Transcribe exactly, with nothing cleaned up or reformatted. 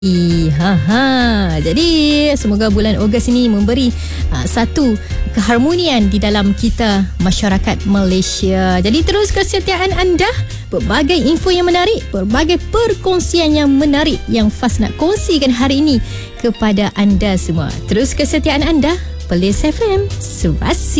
Ha ha. Jadi semoga bulan Ogos ini memberi uh, satu keharmonian di dalam kita masyarakat Malaysia. Jadi terus kesetiaan anda, berbagai info yang menarik, berbagai perkongsian yang menarik yang Faz nak kongsikan hari ini kepada anda semua. Terus kesetiaan anda, Perlis F M, Subasi.